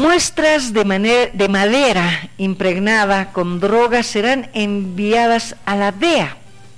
Muestras de madera impregnada con drogas serán enviadas a la DEA.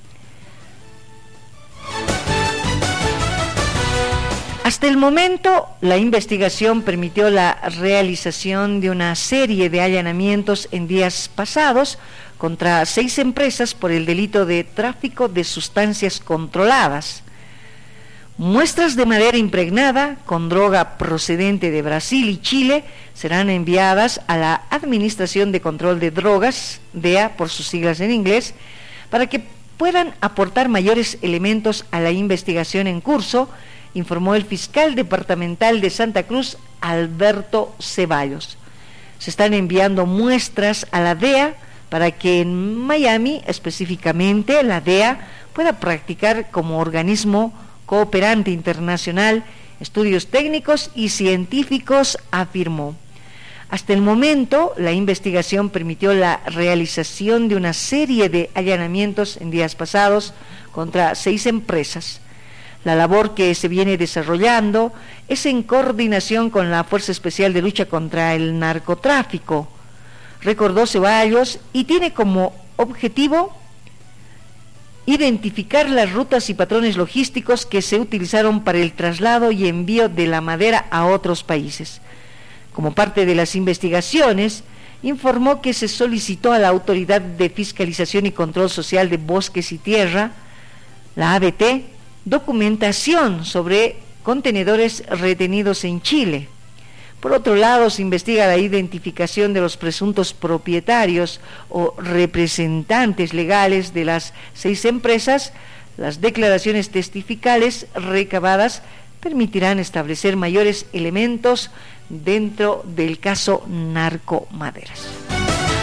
Hasta el momento, la investigación permitió la realización de una serie de allanamientos en días pasados contra 6 empresas por el delito de tráfico de sustancias controladas. Muestras de madera impregnada con droga procedente de Brasil y Chile serán enviadas a la Administración de Control de Drogas, DEA por sus siglas en inglés, para que puedan aportar mayores elementos a la investigación en curso, informó el fiscal departamental de Santa Cruz, Alberto Ceballos. Se están enviando muestras a la DEA para que en Miami, específicamente, la DEA pueda practicar como organismo cooperante internacional estudios técnicos y científicos, afirmó. Hasta el momento, la investigación permitió la realización de una serie de allanamientos en días pasados contra 6 empresas. La labor que se viene desarrollando es en coordinación con la Fuerza Especial de Lucha contra el Narcotráfico, recordó Ceballos, y tiene como objetivo identificar las rutas y patrones logísticos que se utilizaron para el traslado y envío de la madera a otros países. Como parte de las investigaciones, informó que se solicitó a la Autoridad de Fiscalización y Control Social de Bosques y Tierra, la ABT, documentación sobre contenedores retenidos en Chile. Por otro lado, se investiga la identificación de los presuntos propietarios o representantes legales de las 6 empresas. Las declaraciones testificales recabadas permitirán establecer mayores elementos dentro del caso Narcomaderas.